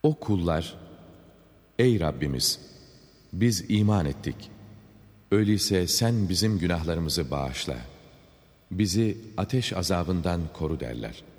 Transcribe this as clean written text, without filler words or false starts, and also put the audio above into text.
O kullar, ey Rabbimiz, biz iman ettik. Öyleyse sen bizim günahlarımızı bağışla. Bizi ateş azabından koru derler.